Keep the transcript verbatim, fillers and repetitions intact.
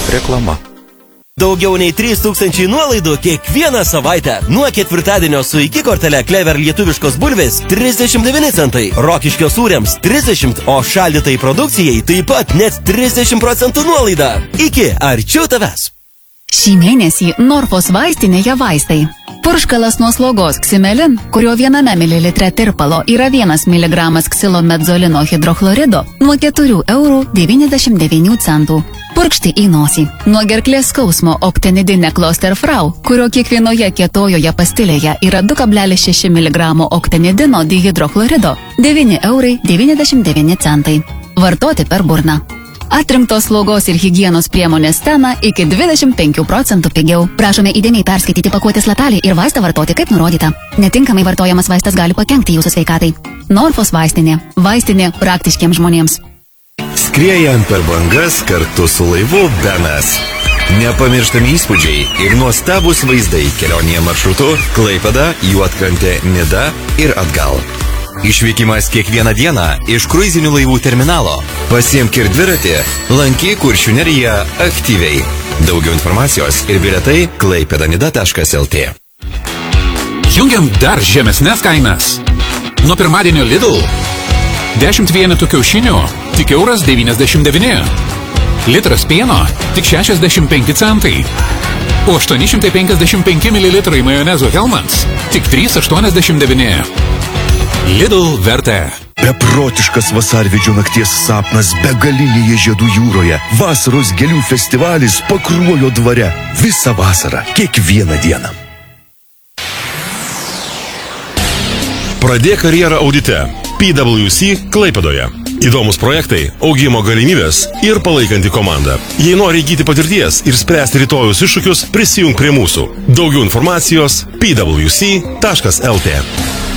Reklama. Daugiau nei trys tūkstančiai nuolaidų kiekvieną savaitę. Nuo ketvirtadienio su iki kortele Clever lietuviškos bulvės trisdešimt devyni centai, Rokiškio sūriams trisdešimt, o šaldytai produkcijai taip pat net trisdešimt procentų nuolaida. Iki arčiau tavęs. Šį mėnesį Norfos vaistinėje vaistai. Purškalas nuo slogos Ximelin, kurio viename mililitre tirpalo yra vienas miligramas ksilomedzolino hidrochlorido, nuo keturių eurų devyniasdešimt devynių centų. Purkšti į nosį. Nuo gerklės skausmo Octenidine Klosterfrau, kurio kiekvienoje kietojoje pastilėje yra du kablelis šeši miligramo Octenidino dihidrochlorido, devyni eurai devyniasdešimt devyni centai. Vartoti per burną. Atrinktos slaugos ir higienos priemonės Stena iki dvidešimt penkių procentų pigiau. Prašome įdėmiai perskaityti pakuotės lapelį ir vaistą vartoti kaip nurodyta. Netinkamai vartojamas vaistas gali pakenkti jūsų sveikatai. Norfos vaistinė. Vaistinė praktiškiems žmonėms. Skriejant per bangas kartu su laivu Benas. Nepamirštami įspūdžiai ir nuostabus vaizdai kelionėje maršrutu Klaipėda, Juodkrantė, Nida ir atgal. Išvykimas kiekvieną dieną iš kruizinių laivų terminalo. Pasiimk ir dviratį, lankyk Kuršių neriją aktyviai. Daugiau informacijos ir bilietai klaipėdanida taškas lt. Jungiam dar žemesnes kainas. Nuo pirmadienio Lidl. dešimt vienetų kiaušinių, tik euras devyniasdešimt devyni. Litras pieno, tik šešiasdešimt penki centai. O aštuoni šimtai penkiasdešimt penki mililitrai majonezo Hellmann's, tik trys aštuoniasdešimt devyni. Lidl vertė. Beprotiškas vasarvidžio nakties sapnas begalinėje žiedų jūroje. Vasaros gėlių festivalis Pakruojo dvare. Visą vasarą, kiekvieną dieną. Pradėk karjerą audite. P W C Klaipėdoje. Įdomus projektai, augimo galimybės ir palaikanti komanda. Jei nori įgyti patirties ir spręsti rytojus iššūkius, prisijung prie mūsų. Daugiau informacijos p w c taškas lt.